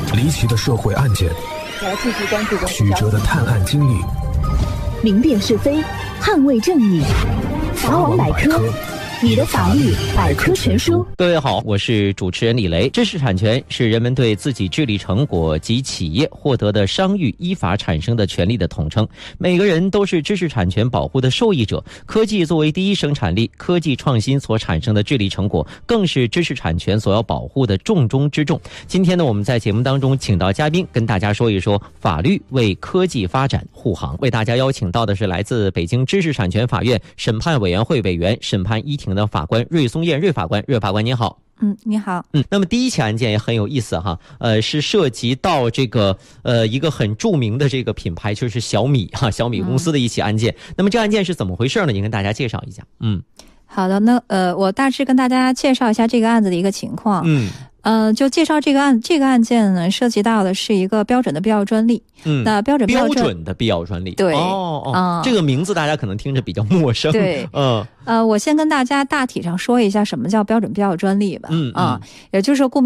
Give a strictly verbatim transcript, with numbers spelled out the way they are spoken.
离奇的社会案件， 我要继续关注中曲折的探案经历， 明辨是非，捍卫正义。法网百科，你的法律百科全书。 各位好，我是主持人李雷。知识产权是人们对自己智力成果及企业获得的商誉依法产生的权利的统称，每个人都是知识产权保护的受益者。科技作为第一生产力，科技创新所产生的智力成果更是知识产权所要保护的重中之重。今天呢，我们在节目当中请到嘉宾跟大家说一说法律为科技发展护航。为大家邀请到的是来自北京知识产权法院审判委员会委员、审判一庭的法官芮松燕芮法官。芮法官您好。 嗯，你好。 嗯，那么第一起案件也很有意思哈，呃，是涉及到这个呃一个很著名的这个品牌，就是小米哈，小米公司的一起案件。嗯、那么这案件是怎么回事呢？您跟大家介绍一下。嗯， 好的，那呃，我大致跟大家介绍一下这个案子的一个情况。 嗯。 呃，就介绍这个案这个案件呢，涉及到的是一个标准的必要专利。 嗯， 那标准必要专标准的必要专利。 对， 哦哦、 嗯， 这个名字大家可能听着比较陌生。 对， 嗯， 呃，我先跟大家大体上说一下什么叫标准必要专利吧。 嗯啊、嗯，也就是说顾名